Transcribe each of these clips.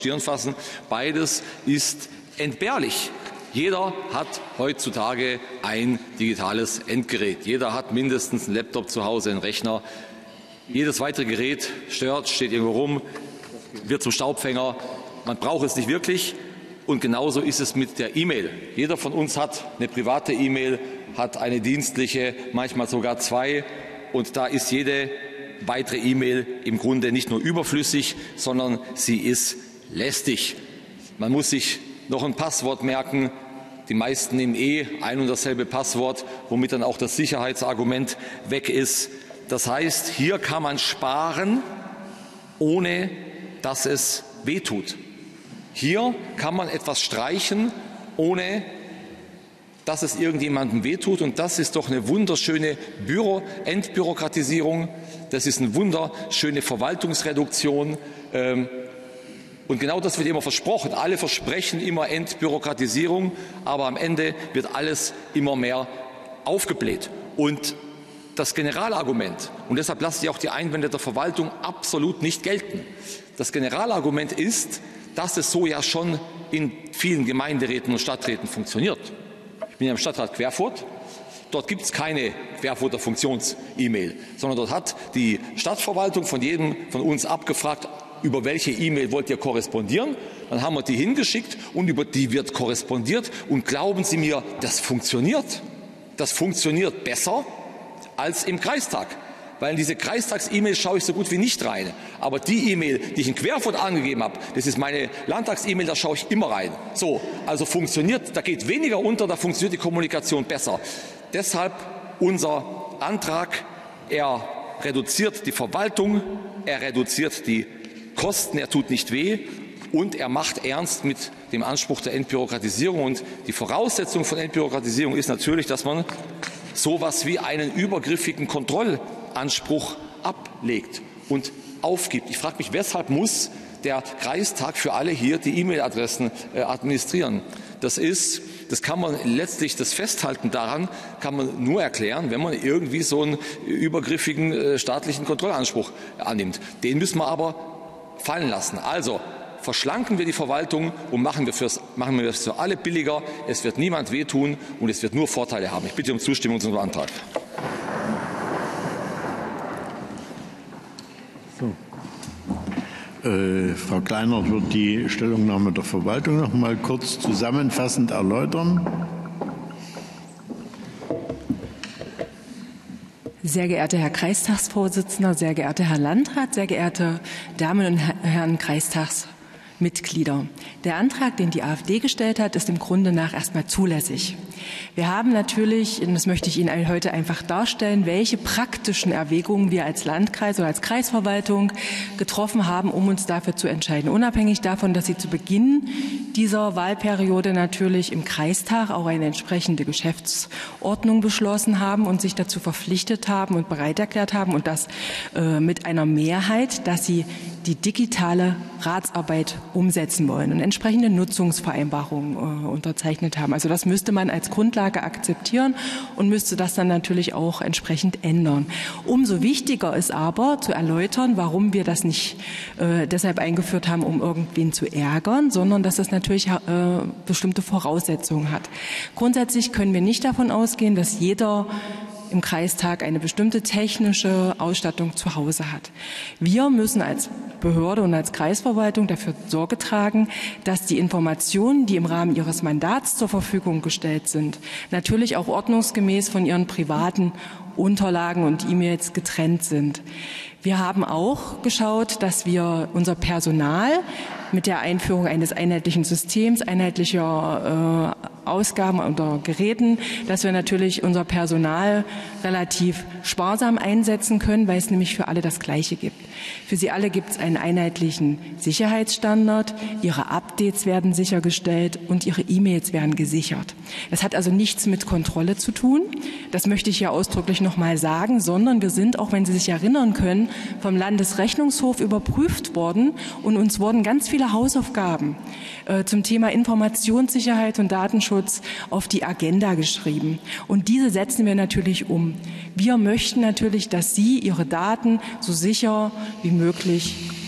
fassen. Beides ist entbehrlich. Jeder hat heutzutage ein digitales Endgerät. Jeder hat mindestens einen Laptop zu Hause, einen Rechner. Jedes weitere Gerät stört, steht irgendwo rum, wird zum Staubfänger. Man braucht es nicht wirklich. Und genauso ist es mit der E-Mail. Jeder von uns hat eine private E-Mail, hat eine dienstliche, manchmal sogar zwei. Und da ist jede weitere E-Mail im Grunde nicht nur überflüssig, sondern sie ist lästig. Man muss sich noch ein Passwort merken. Die meisten nehmen ein und dasselbe Passwort, womit dann auch das Sicherheitsargument weg ist. Das heißt, hier kann man sparen, ohne dass es wehtut. Hier kann man etwas streichen, ohne dass es irgendjemandem wehtut. Und das ist doch eine wunderschöne Entbürokratisierung. Das ist eine wunderschöne Verwaltungsreduktion. Und genau das wird immer versprochen. Alle versprechen immer Entbürokratisierung, aber am Ende wird alles immer mehr aufgebläht. Und das Generalargument, und deshalb lasse ich auch die Einwände der Verwaltung absolut nicht gelten. Das Generalargument ist, dass es so ja schon in vielen Gemeinderäten und Stadträten funktioniert. Ich bin ja im Stadtrat Querfurt. Dort gibt es keine Querfurter Funktions-E-Mail, sondern dort hat die Stadtverwaltung von jedem von uns abgefragt, über welche E-Mail wollt ihr korrespondieren? Dann haben wir die hingeschickt und über die wird korrespondiert. Und glauben Sie mir, das funktioniert. Das funktioniert besser als im Kreistag. Weil in diese Kreistags-E-Mail schaue ich so gut wie nicht rein. Aber die E-Mail, die ich in Querfurt angegeben habe, das ist meine Landtags-E-Mail, da schaue ich immer rein. So, also funktioniert, da geht weniger unter, da funktioniert die Kommunikation besser. Deshalb unser Antrag, er reduziert die Verwaltung, er reduziert die Kosten, er tut nicht weh und er macht ernst mit dem Anspruch der Entbürokratisierung. Und die Voraussetzung von Entbürokratisierung ist natürlich, dass man sowas wie einen übergriffigen Kontrollanspruch ablegt und aufgibt. Ich frage mich, weshalb muss der Kreistag für alle hier die E-Mail-Adressen administrieren? Das kann man letztlich, das Festhalten daran kann man nur erklären, wenn man irgendwie so einen übergriffigen staatlichen Kontrollanspruch annimmt. Den müssen wir aber fallen lassen. Also verschlanken wir die Verwaltung und machen wir es für alle billiger. Es wird niemand wehtun und es wird nur Vorteile haben. Ich bitte um Zustimmung zu unserem Antrag. So. Frau Kleinert wird die Stellungnahme der Verwaltung noch mal kurz zusammenfassend erläutern. Sehr geehrter Herr Kreistagsvorsitzender, sehr geehrter Herr Landrat, sehr geehrte Damen und Herren Kreistagsmitglieder. Der Antrag, den die AfD gestellt hat, ist im Grunde nach erstmal zulässig. Wir haben natürlich, und das möchte ich Ihnen heute einfach darstellen, welche praktischen Erwägungen wir als Landkreis oder als Kreisverwaltung getroffen haben, um uns dafür zu entscheiden. Unabhängig davon, dass Sie zu Beginn dieser Wahlperiode natürlich im Kreistag auch eine entsprechende Geschäftsordnung beschlossen haben und sich dazu verpflichtet haben und bereit erklärt haben und das mit einer Mehrheit, dass Sie die digitale Ratsarbeit umsetzen wollen und entsprechende Nutzungsvereinbarungen unterzeichnet haben. Also das müsste man als Grundlage akzeptieren und müsste das dann natürlich auch entsprechend ändern. Umso wichtiger ist aber zu erläutern, warum wir das nicht deshalb eingeführt haben, um irgendwen zu ärgern, sondern dass das natürlich bestimmte Voraussetzungen hat. Grundsätzlich können wir nicht davon ausgehen, dass jeder im Kreistag eine bestimmte technische Ausstattung zu Hause hat. Wir müssen als Behörde und als Kreisverwaltung dafür Sorge tragen, dass die Informationen, die im Rahmen ihres Mandats zur Verfügung gestellt sind, natürlich auch ordnungsgemäß von ihren privaten Unterlagen und E-Mails getrennt sind. Wir haben auch geschaut, dass wir unser Personal mit der Einführung eines einheitlichen Systems, einheitlicher Ausgaben oder Geräten, dass wir natürlich unser Personal relativ sparsam einsetzen können, weil es nämlich für alle das Gleiche gibt. Für sie alle gibt es einen einheitlichen Sicherheitsstandard, ihre Updates werden sichergestellt und ihre E-Mails werden gesichert. Das hat also nichts mit Kontrolle zu tun, das möchte ich hier ausdrücklich noch mal sagen, sondern wir sind, auch wenn Sie sich erinnern können, vom Landesrechnungshof überprüft worden und uns wurden ganz viele Hausaufgaben zum Thema Informationssicherheit und Datenschutz auf die Agenda geschrieben. Und diese setzen wir natürlich um. Wir möchten natürlich, dass Sie Ihre Daten so sicher wie möglich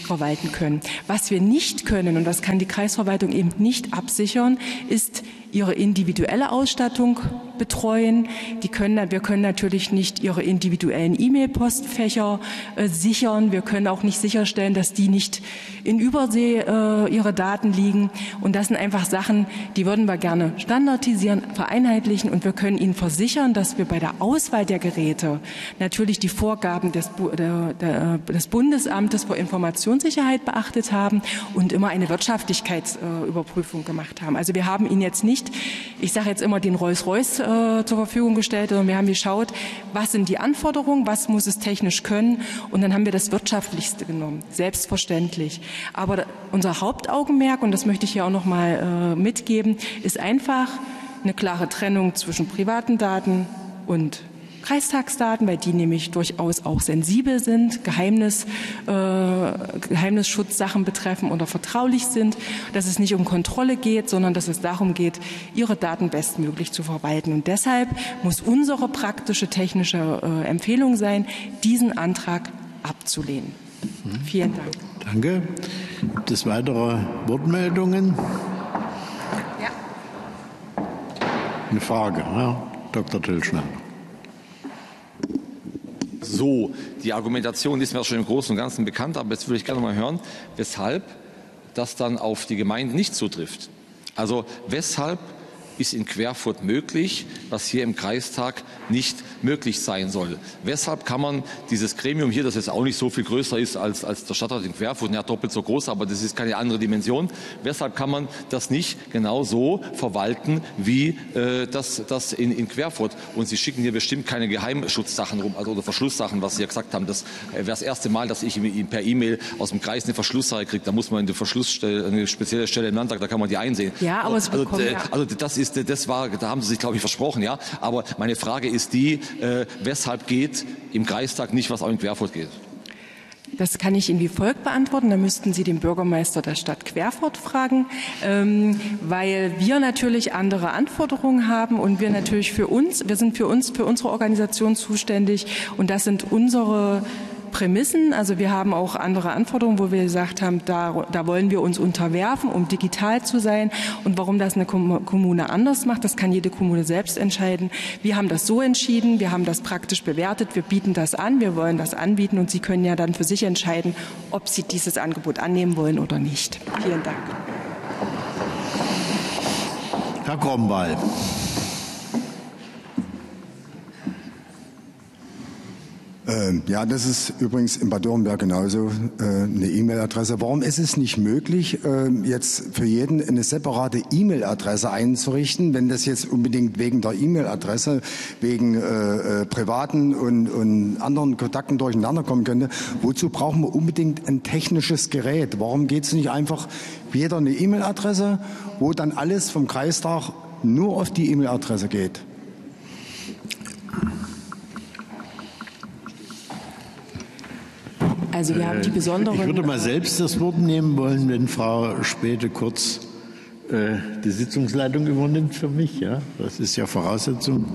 verwalten können. Was wir nicht können, und das kann die Kreisverwaltung eben nicht absichern, ist ihre individuelle Ausstattung betreuen. Wir können natürlich nicht ihre individuellen E-Mail-Postfächer sichern. Wir können auch nicht sicherstellen, dass die nicht in Übersee ihre Daten liegen. Und das sind einfach Sachen, die würden wir gerne standardisieren, vereinheitlichen. Und wir können Ihnen versichern, dass wir bei der Auswahl der Geräte natürlich die Vorgaben des Bundesamtes für Informationssicherheit beachtet haben und immer eine Wirtschaftlichkeitsüberprüfung gemacht haben. Also wir haben Ihnen jetzt nicht, ich sage jetzt immer, den Rolls-Royce zur Verfügung gestellt, sondern wir haben geschaut, was sind die Anforderungen, was muss es technisch können, und dann haben wir das Wirtschaftlichste genommen, selbstverständlich. Aber unser Hauptaugenmerk, und das möchte ich hier auch noch mal mitgeben, ist einfach eine klare Trennung zwischen privaten Daten und Kreistagsdaten, weil die nämlich durchaus auch sensibel sind, Geheimnisschutzsachen betreffen oder vertraulich sind, dass es nicht um Kontrolle geht, sondern dass es darum geht, Ihre Daten bestmöglich zu verwalten. Und deshalb muss unsere praktische technische Empfehlung sein, diesen Antrag abzulehnen. Vielen Dank. Danke. Gibt es weitere Wortmeldungen? Ja. Eine Frage, Herr Dr. Tillschneider. So, die Argumentation ist mir schon im Großen und Ganzen bekannt, aber jetzt würde ich gerne mal hören, weshalb das dann auf die Gemeinde nicht zutrifft. Also weshalb ist in Querfurt möglich, was hier im Kreistag nicht möglich sein soll. Weshalb kann man dieses Gremium hier, das jetzt auch nicht so viel größer ist als der Stadtrat in Querfurt, ja doppelt so groß, aber das ist keine andere Dimension, weshalb kann man das nicht genau so verwalten wie das in Querfurt? Und Sie schicken hier bestimmt keine Geheimschutzsachen rum, also oder Verschlusssachen, was Sie ja gesagt haben. Das wäre das erste Mal, dass ich per E-Mail aus dem Kreis eine Verschlusssache kriege. Da muss man in die Verschlussstelle, eine spezielle Stelle im Landtag, da kann man die einsehen. Ja, aber da haben Sie sich, glaube ich, versprochen, ja. Aber meine Frage ist die, weshalb geht im Kreistag nicht, was auch in Querfurt geht? Das kann ich Ihnen wie folgt beantworten. Da müssten Sie den Bürgermeister der Stadt Querfurt fragen, weil wir natürlich andere Anforderungen haben und wir natürlich wir sind für unsere Organisation zuständig, und das sind unsere Prämissen. Also wir haben auch andere Anforderungen, wo wir gesagt haben, da wollen wir uns unterwerfen, um digital zu sein. Und warum das eine Kommune anders macht, das kann jede Kommune selbst entscheiden. Wir haben das so entschieden, wir haben das praktisch bewertet, wir bieten das an, wir wollen das anbieten, und Sie können ja dann für sich entscheiden, ob Sie dieses Angebot annehmen wollen oder nicht. Vielen Dank. Herr Grombal. Ja, das ist übrigens in Bad Dürrenberg genauso eine E-Mail-Adresse. Warum ist es nicht möglich, jetzt für jeden eine separate E-Mail-Adresse einzurichten, wenn das jetzt unbedingt wegen der E-Mail-Adresse, wegen privaten und anderen Kontakten durcheinander kommen könnte? Wozu brauchen wir unbedingt ein technisches Gerät? Warum geht es nicht einfach jeder eine E-Mail-Adresse, wo dann alles vom Kreistag nur auf die E-Mail-Adresse geht? Also wir haben die besonderen... Ich würde mal selbst das Wort nehmen wollen, wenn Frau Späte kurz die Sitzungsleitung übernimmt für mich. Ja? Das ist ja Voraussetzung.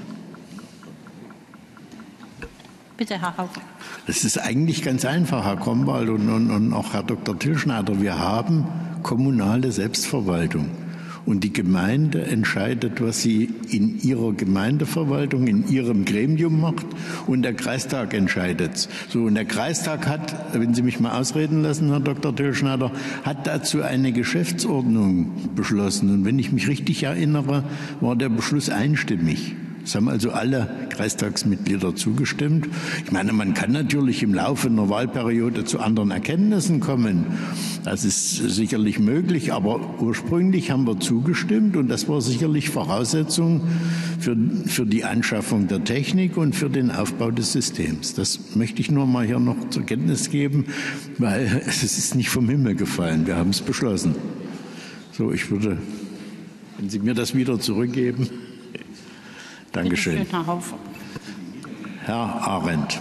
Bitte, Herr Hauke. Es ist eigentlich ganz einfach, Herr Grombal und auch Herr Dr. Tillschneider. Wir haben kommunale Selbstverwaltung. Und die Gemeinde entscheidet, was sie in ihrer Gemeindeverwaltung, in ihrem Gremium macht, und der Kreistag entscheidet. So, und der Kreistag hat, wenn Sie mich mal ausreden lassen, Herr Dr. Tillschneider, hat dazu eine Geschäftsordnung beschlossen. Und wenn ich mich richtig erinnere, war der Beschluss einstimmig. Es haben also alle Kreistagsmitglieder zugestimmt. Ich meine, man kann natürlich im Laufe einer Wahlperiode zu anderen Erkenntnissen kommen. Das ist sicherlich möglich, aber ursprünglich haben wir zugestimmt, und das war sicherlich Voraussetzung für die Anschaffung der Technik und für den Aufbau des Systems. Das möchte ich nur mal hier noch zur Kenntnis geben, weil es ist nicht vom Himmel gefallen. Wir haben es beschlossen. So, ich würde, wenn Sie mir das wieder zurückgeben. Dankeschön. Herr Arendt.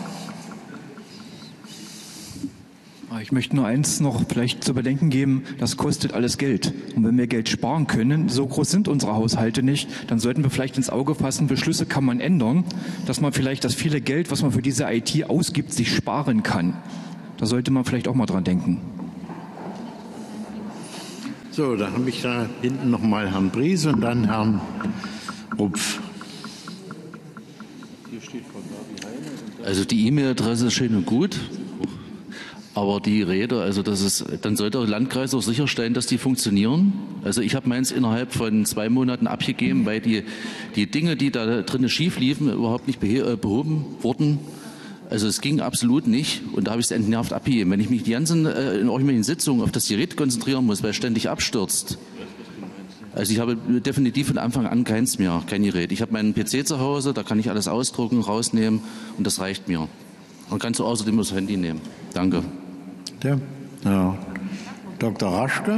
Ich möchte nur eins noch vielleicht zu bedenken geben, das kostet alles Geld. Und wenn wir Geld sparen können, so groß sind unsere Haushalte nicht, dann sollten wir vielleicht ins Auge fassen, Beschlüsse kann man ändern, dass man vielleicht das viele Geld, was man für diese IT ausgibt, sich sparen kann. Da sollte man vielleicht auch mal dran denken. So, da habe ich da hinten nochmal Herrn Bries und dann Herrn Rupf. Also die E-Mail-Adresse ist schön und gut, aber die Rede, also dann sollte der Landkreis auch sicherstellen, dass die funktionieren. Also ich habe meins innerhalb von 2 Monaten abgegeben, weil die Dinge, die da drinnen schief liefen, überhaupt nicht behoben wurden. Also es ging absolut nicht und da habe ich es entnervt abgegeben. Wenn ich mich die ganzen in irgendwelchen Sitzungen auf das Gerät konzentrieren muss, weil es ständig abstürzt. Also ich habe definitiv von Anfang an kein Gerät. Ich habe meinen PC zu Hause, da kann ich alles ausdrucken, rausnehmen und das reicht mir. Und kannst du außerdem das Handy nehmen. Danke. Ja. Dr. Raschke.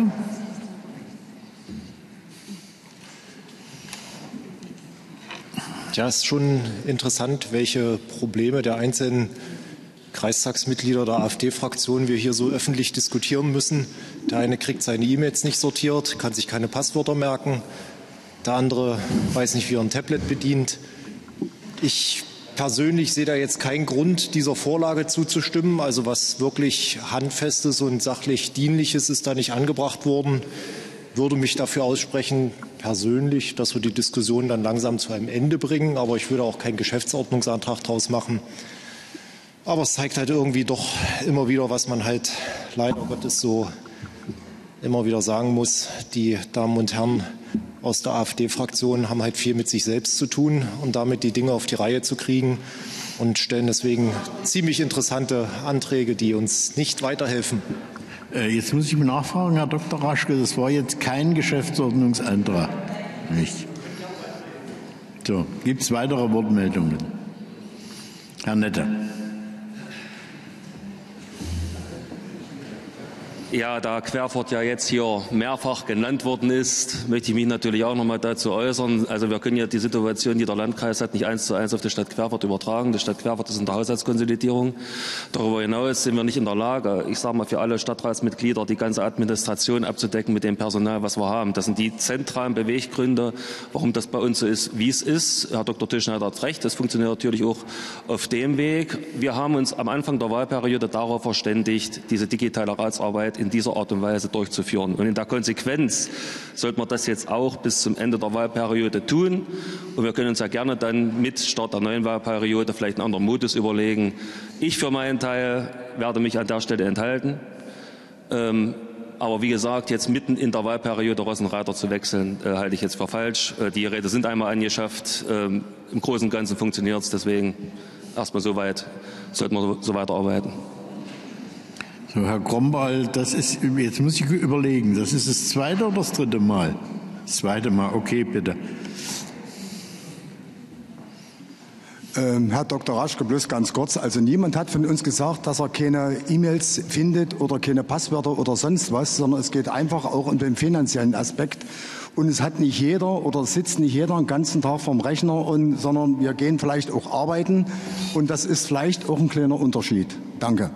Ja, es ist schon interessant, welche Probleme der einzelnen Kreistagsmitglieder der AfD-Fraktion wir hier so öffentlich diskutieren müssen. Der eine kriegt seine E-Mails nicht sortiert, kann sich keine Passwörter merken. Der andere weiß nicht, wie er ein Tablet bedient. Ich persönlich sehe da jetzt keinen Grund, dieser Vorlage zuzustimmen. Also was wirklich Handfestes und sachlich Dienliches ist da nicht angebracht worden. Würde mich dafür aussprechen, persönlich, dass wir die Diskussion dann langsam zu einem Ende bringen. Aber ich würde auch keinen Geschäftsordnungsantrag daraus machen. Aber es zeigt halt irgendwie doch immer wieder, was man halt leider Gottes so immer wieder sagen muss. Die Damen und Herren aus der AfD-Fraktion haben halt viel mit sich selbst zu tun und damit die Dinge auf die Reihe zu kriegen und stellen deswegen ziemlich interessante Anträge, die uns nicht weiterhelfen. Jetzt muss ich nachfragen, Herr Dr. Raschke, das war jetzt kein Geschäftsordnungsantrag. Nicht. So, gibt es weitere Wortmeldungen? Herr Nette. Ja, da Querfurt ja jetzt hier mehrfach genannt worden ist, möchte ich mich natürlich auch noch mal dazu äußern. Also wir können ja die Situation, die der Landkreis hat, nicht 1:1 auf die Stadt Querfurt übertragen. Die Stadt Querfurt ist in der Haushaltskonsolidierung. Darüber hinaus sind wir nicht in der Lage, ich sage mal für alle Stadtratsmitglieder, die ganze Administration abzudecken mit dem Personal, was wir haben. Das sind die zentralen Beweggründe, warum das bei uns so ist, wie es ist. Herr Dr. Tischneider hat recht, das funktioniert natürlich auch auf dem Weg. Wir haben uns am Anfang der Wahlperiode darauf verständigt, diese digitale Ratsarbeit in dieser Art und Weise durchzuführen. Und in der Konsequenz sollte man das jetzt auch bis zum Ende der Wahlperiode tun. Und wir können uns ja gerne dann mit Start der neuen Wahlperiode vielleicht einen anderen Modus überlegen. Ich für meinen Teil werde mich an der Stelle enthalten. Aber wie gesagt, jetzt mitten in der Wahlperiode Rosenreiter zu wechseln, halte ich jetzt für falsch. Die Geräte sind einmal angeschafft. Im Großen und Ganzen funktioniert es. Deswegen erstmal so weit, sollten wir so weiterarbeiten. So, Herr Kromball, das ist, jetzt muss ich überlegen, das ist das zweite oder das dritte Mal? Das zweite Mal, okay, bitte. Herr Dr. Raschke, bloß ganz kurz. Also niemand hat von uns gesagt, dass er keine E-Mails findet oder keine Passwörter oder sonst was, sondern es geht einfach auch um den finanziellen Aspekt. Und es hat nicht jeder oder sitzt nicht jeder den ganzen Tag vorm Rechner, sondern wir gehen vielleicht auch arbeiten. Und das ist vielleicht auch ein kleiner Unterschied. Danke.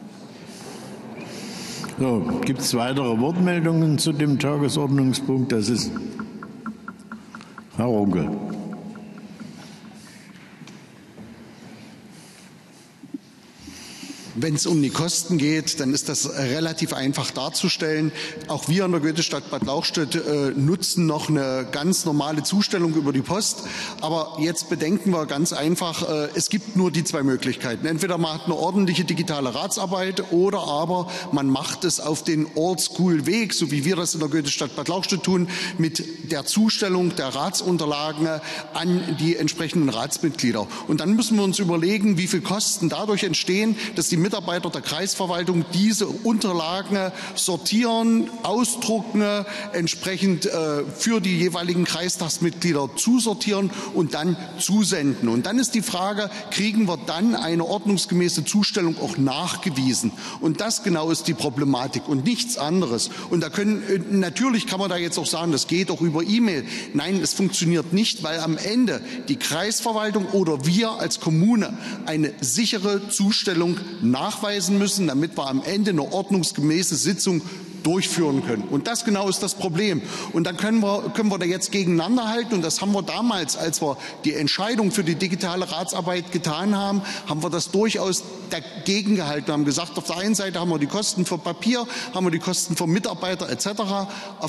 So, gibt es weitere Wortmeldungen zu dem Tagesordnungspunkt? Das ist Herr Runkel. Wenn es um die Kosten geht, dann ist das relativ einfach darzustellen. Auch wir in der Goethestadt Bad Lauchstädt nutzen noch eine ganz normale Zustellung über die Post. Aber jetzt bedenken wir ganz einfach, es gibt nur die 2 Möglichkeiten. Entweder man hat eine ordentliche digitale Ratsarbeit oder aber man macht es auf den Oldschool-Weg, so wie wir das in der Goethestadt Bad Lauchstädt tun, mit der Zustellung der Ratsunterlagen an die entsprechenden Ratsmitglieder. Und dann müssen wir uns überlegen, wie viel Kosten dadurch entstehen, dass die Mitarbeiter der Kreisverwaltung diese Unterlagen sortieren, ausdrucken, entsprechend für die jeweiligen Kreistagsmitglieder zusortieren und dann zusenden. Und dann ist die Frage, kriegen wir dann eine ordnungsgemäße Zustellung auch nachgewiesen? Und das genau ist die Problematik und nichts anderes. Und natürlich kann man da jetzt auch sagen, das geht auch über E-Mail. Nein, es funktioniert nicht, weil am Ende die Kreisverwaltung oder wir als Kommune eine sichere Zustellung nachweisen müssen, damit wir am Ende eine ordnungsgemäße Sitzung durchführen können. Und das genau ist das Problem. Und dann können wir da jetzt gegeneinander halten. Und das haben wir damals, als wir die Entscheidung für die digitale Ratsarbeit getan haben, haben wir das durchaus dagegen gehalten. Wir haben gesagt, auf der einen Seite haben wir die Kosten für Papier, haben wir die Kosten für Mitarbeiter etc.